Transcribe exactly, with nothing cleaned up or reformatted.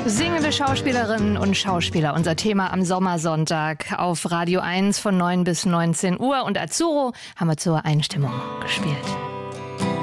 Singende Schauspielerinnen und Schauspieler, unser Thema am Sommersonntag auf Radio eins von neun bis neunzehn Uhr. Und Azzurro haben wir zur Einstimmung gespielt.